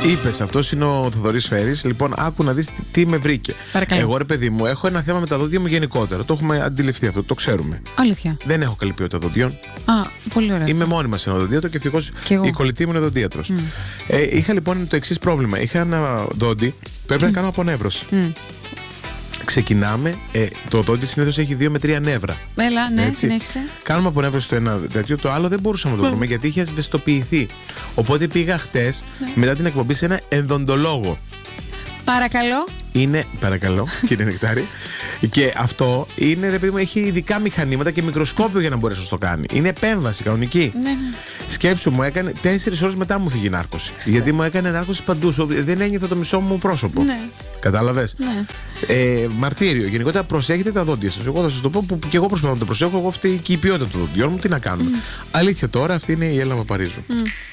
Είπες, αυτός είναι ο Θοδωρής Φέρης. Λοιπόν, άκου να δεις τι με βρήκε. Παρακαλώ. Εγώ, ρε παιδί μου, έχω ένα θέμα με τα δόντια μου γενικότερα. Το έχουμε αντιληφθεί αυτό, το ξέρουμε. Αλήθεια. Δεν έχω καλή ποιότητα δοντιών. Α, πολύ ωραία. Είμαι μόνιμα σε ένα δοντίατρο και ευτυχώς η κολλητή μου είναι δοντίατρος. Είχα λοιπόν το εξής πρόβλημα. Είχα ένα δόντι, πρέπει να κάνω απονεύρωση. Ξεκινάμε. Το δόντι συνήθως έχει 2 με 3 νεύρα. Έλα, ναι, συνέχισε. Κάνουμε απονεύρωση στο ένα τέτοιο. Το άλλο δεν μπορούσαμε να το βρούμε γιατί είχε ασβεστοποιηθεί. Οπότε πήγα χτες μετά την εκπομπή σε ένα ενδοντολόγο. Παρακαλώ. Παρακαλώ, κύριε Νεκτάρη. Και αυτό είναι, ρε παιδί μου, έχει ειδικά μηχανήματα και μικροσκόπιο για να μπορέσει να το κάνει. Είναι επέμβαση κανονική. Ναι. Σκέψου, μου έκανε 4 ώρες μετά μου φύγει η νάρκωση. Γιατί μου έκανε νάρκωση παντού. Δεν ένιωθα το μισό μου πρόσωπο. Ναι. Κατάλαβες. Ναι. Μαρτύριο. Γενικότερα προσέχετε τα δόντια σας. Εγώ θα σας το πω που και εγώ προσπαθώ να το προσέχω. Εγώ αυτή και η ποιότητα των δοντιών μου. Τι να κάνουμε. Αλήθεια τώρα, αυτή είναι η Έλλα Παπαρίζου.